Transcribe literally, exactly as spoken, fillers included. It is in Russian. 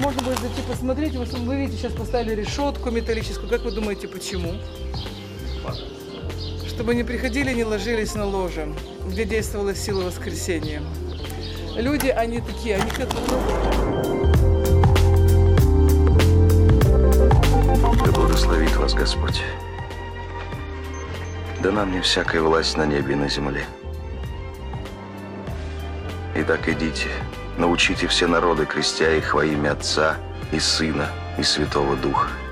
можно будет зайти посмотреть. Вы, вы видите, сейчас поставили решетку металлическую. Как вы думаете, почему? Чтобы не приходили, не ложились на ложе, где действовала сила воскресения. Люди, они такие, они как... Да благословит вас Господь. Дана мне всякая власть на небе и на земле. Итак, идите, научите все народы, крестя их во имя Отца и Сына и Святого Духа.